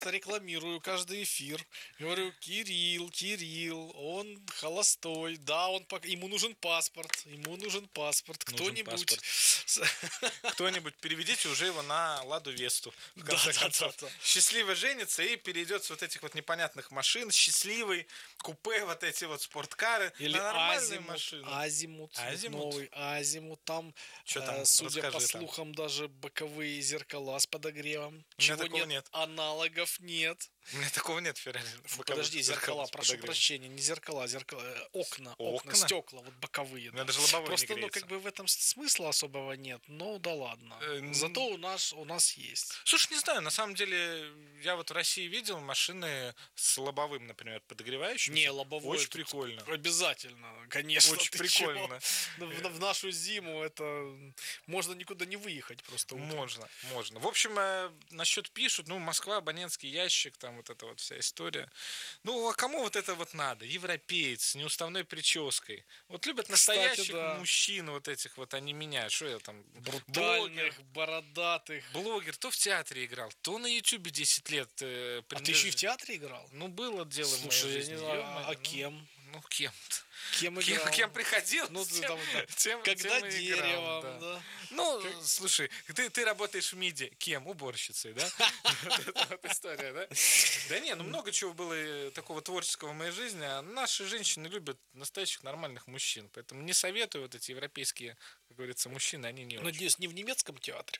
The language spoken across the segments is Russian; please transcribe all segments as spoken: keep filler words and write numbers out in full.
рекламирую каждый эфир. Говорю, Кирилл, Кирилл, он холостой. Да, он пок- ему нужен паспорт. Ему нужен паспорт. Нужен Кто-нибудь. паспорт. Кто-нибудь переведите уже его на Ладу Весту. В Да, конце да, концов. да, да. Счастливо женится и перейдет с вот этих вот непонятных машин, счастливый, купе, вот эти вот спорткары, Или на нормальные Азимут, машины. Азимут, вот Азимут? новый Азимут. Там, Чё э, там? судя по Расскажи там. слухам, даже боковые зеркала с подогревом. У меня Чего такого нет, нет. аналогов нет. У меня такого нет, Феррари. Фу, подожди, зеркала, прошу прощения, не зеркала, зеркала, э, окна, окна, Окна? стекла, вот боковые. У меня Да. даже лобовой Просто, не ну, греется. как бы в этом смысла особого нет, но да ладно. Э, н- Зато у нас, у нас есть. Слушай, не знаю, на самом деле, я вот в России видел машины с лобовым, например, подогревающим. Не, лобовое Очень тут прикольно. Обязательно, конечно. Очень ты прикольно. чего? В, в нашу зиму это можно никуда не выехать просто. утром. Можно, можно. В общем, э, насчет пишут, ну, Москва, абонентский ящик, там вот эта вот вся история. Ну, а кому вот это вот надо? Европеец с неуставной прической. Вот любят Кстати, настоящих да. мужчин вот этих вот, а не меня. Что я там? Блогер. Брутальных, бородатых. Блогер. То в театре играл, то на Ютубе десять лет. Э, А ты еще и в театре играл? Ну, было дело в моей Слушай, я жизни. не знаю, Ё-моё, а ну, кем? Ну, кем-то. Кем Кем, играл? кем приходил? Ну, тем- там, да. тем- Когда тем и играл, деревом, да. да. Ну, слушай, ты, ты работаешь в МИДе. Кем? Уборщицей, да? Вот эта вот история, да? Да не, ну много чего было э, такого творческого в моей жизни. А наши женщины любят настоящих нормальных мужчин. Поэтому не советую вот эти европейские, как говорится, мужчины, они не очень. Надеюсь, не в немецком театре.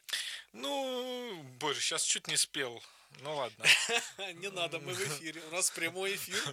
Ну, боже, сейчас чуть не спел. Ну ладно. Не надо, мы в эфире. У нас прямой эфир.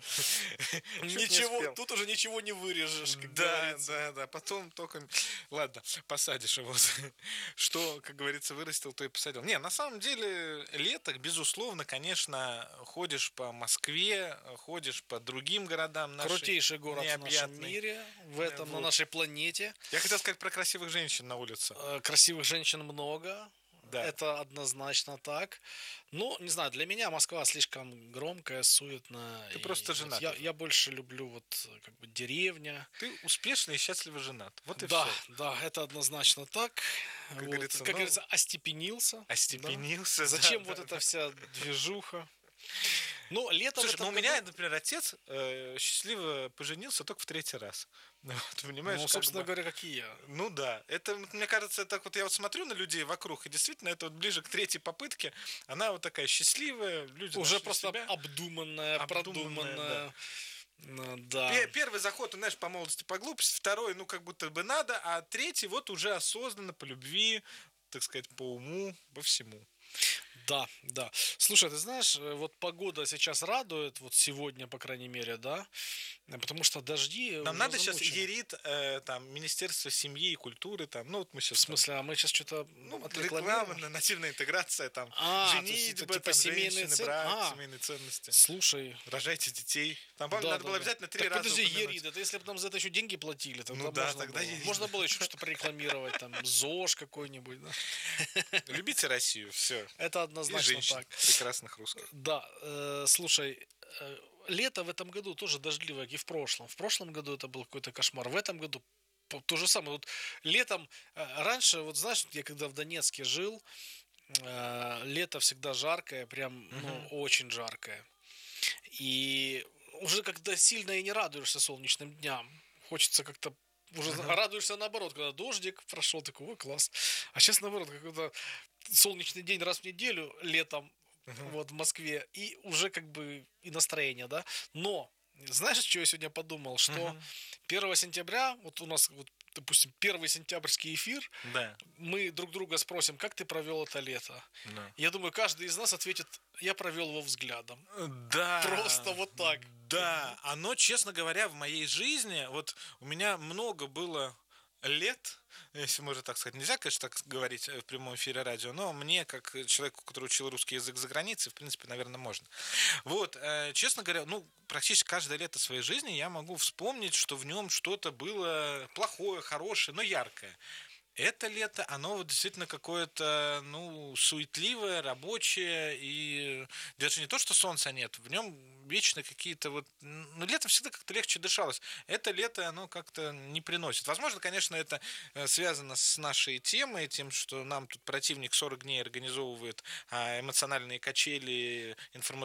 не Ничего, спел. тут уже ничего не вырежешь, как Да, говорится. да, да. Потом только... Ладно, посадишь его. Что, как говорится, вырастил, то и посадил. Не, на самом деле, лето, безусловно, конечно, ходишь по Москве, ходишь по другим городам нашей Крутейший город в нашем необъятной. мире, в этом, на Вот. нашей планете. Я хотел сказать про красивых женщин на улице. Э, Красивых женщин много. Да. Это однозначно так. Ну, не знаю, для меня Москва слишком громкая, суетная. Ты и просто вот женат Я, уже. я больше люблю вот как бы деревня. Ты успешно и счастливо женат. Вот и Да, все. да, это однозначно так. Вот, говорится, как ну, говорится, остепенился. Остепенился. Да. да, Зачем да, вот да. эта вся движуха? Ну, летом Слушай, в этом ну у меня, году- например, отец э, счастливо поженился только в третий раз. Ну, вот, понимаешь, ну, как собственно бы- говоря, как и я. Ну да, это, вот, мне кажется, так вот я вот смотрю на людей вокруг, и действительно это вот ближе к третьей попытке, она вот такая счастливая, люди Уже нашли просто себя. обдуманная, Обдуманная, продуманная. Ну, да. Пе- Первый заход, знаешь, по молодости, по глупости, второй, ну, как будто бы надо, а третий вот уже осознанно, по любви, так сказать, по уму, по всему. Да, да. Слушай, ты знаешь, э, вот погода сейчас радует, вот сегодня, по крайней мере, да, э, потому что дожди Нам уже надо сейчас замучили. ерит э, там Министерство семьи и культуры, там, ну вот мы сейчас В смысле, а мы сейчас что-то ну, отрекламируем? реклама, нативная интеграция, там, А, то есть женитьба, это типа там, семейные женщины, цен- брак, а. семейные ценности. Слушай, Рожайте детей. Там, по-моему, да, надо да, было да. обязательно три Так раза подожди, упомянуть. Ерит, это если бы нам за это еще деньги платили, тогда Ну да, можно тогда было. Ерит. Можно было еще что-то порекламировать, там, ЗОЖ какой-нибудь, да? Любите Россию, все. Это И однозначно женщин так. прекрасных русских. Да, э, слушай, э, лето в этом году тоже дождливое, как и в прошлом. В прошлом году это был какой-то кошмар. В этом году по- то же самое. Вот летом, э, раньше, вот знаешь, я когда в Донецке жил, э, лето всегда жаркое, прям, ну, очень жаркое. И уже когда сильно и не радуешься солнечным дням. Хочется как-то уже Ага. радуешься наоборот, когда дождик прошел, такой, ой, класс. А сейчас наоборот, какой-то солнечный день раз в неделю летом вот в Москве, и уже как бы и настроение, да. Но знаешь, что я сегодня подумал, что Мгм. первого сентября, вот у нас, вот, допустим, первый сентябрьский эфир, Да, мы друг друга спросим, как ты провел это лето. да. Я думаю, каждый из нас ответит, я провел его взглядом. Да. Просто вот так. Да, оно, честно говоря, в моей жизни, вот у меня много было лет, если можно так сказать, нельзя, конечно, так говорить в прямом эфире радио, но мне, как человеку, который учил русский язык за границей, в принципе, наверное, можно. Вот, э, честно говоря, ну, практически каждое лето своей жизни я могу вспомнить, что в нем что-то было плохое, хорошее, но яркое. Это лето, оно вот действительно какое-то, ну, суетливое, рабочее, и даже не то, что солнца нет, в нем вечно какие-то вот... Ну, лето всегда как-то легче дышалось. Это лето, оно как-то не приносит. Возможно, конечно, это э, связано с нашей темой, тем, что нам тут противник сорок дней организовывает а, эмоциональные качели, информационные